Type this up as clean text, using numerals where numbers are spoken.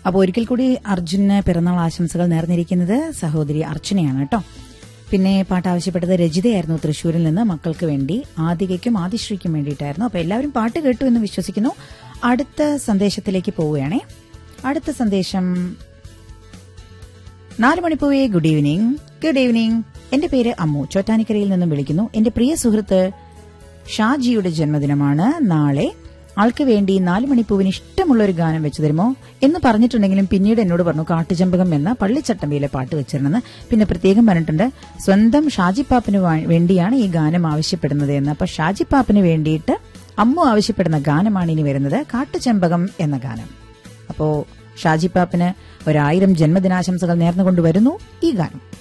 അപ്പോൾ ഒരിക്കൽ കൂടി അർജുന് പിറന്നാൾ ആശംസകൾ നേർന്നിരിക്കുന്നത് സഹോദരി അർച്ചനയാണ് കേട്ടോ. പിന്നെ പാട്ട് ആവശ്യപ്പെട്ടത് രജിതയായിരുന്നു തൃശ്ശൂരിൽ നിന്ന്. മക്കൾക്ക് വേണ്ടി ആദികയ്ക്കും ആദിശ്രീക്കും വേണ്ടിയിട്ടായിരുന്നു. അപ്പോൾ എല്ലാവരും പാട്ട് കേട്ടു എന്ന് വിശ്വസിക്കുന്നു. അടുത്ത സന്ദേശത്തിലേക്ക് പോവുകയാണേ. അടുത്ത സന്ദേശം 4 മണിപ്പൂവേ ഗുഡ് ഈവനിങ്. Good evening. എന്റെ പേര് അമ്മു, ചോറ്റാനിക്കരയിൽ നിന്നും വിളിക്കുന്നു. എന്റെ പ്രിയ സുഹൃത്ത് ഷാജിയുടെ ജന്മദിനമാണ് നാളെ. ആൾക്ക് വേണ്ടി 4 മണിപ്പൂവിന് ഇഷ്ടമുള്ള ഒരു ഗാനം വെച്ചു തരുമോ എന്ന് പറഞ്ഞിട്ടുണ്ടെങ്കിലും പിന്നീട് എന്നോട് പറഞ്ഞു കാട്ടുചമ്പകം എന്ന പള്ളിച്ചട്ടമ്പിയിലെ പാട്ട് വെച്ചിരുന്നെന്ന്. പിന്നെ പ്രത്യേകം പറഞ്ഞിട്ടുണ്ട് സ്വന്തം ഷാജിപ്പാപ്പിന് വേണ്ടിയാണ് ഈ ഗാനം ആവശ്യപ്പെടുന്നത് എന്ന്. അപ്പൊ ഷാജിപ്പാപ്പിന് വേണ്ടിയിട്ട് അമ്മു ആവശ്യപ്പെടുന്ന ഗാനമാണ് ഇനി വരുന്നത്, കാട്ടുചമ്പകം എന്ന ഗാനം. അപ്പോ ഷാജിപ്പാപ്പിന് 1000 ജന്മദിനാശംസകൾ നേർന്നുകൊണ്ടുവരുന്നു ഈ ഗാനം.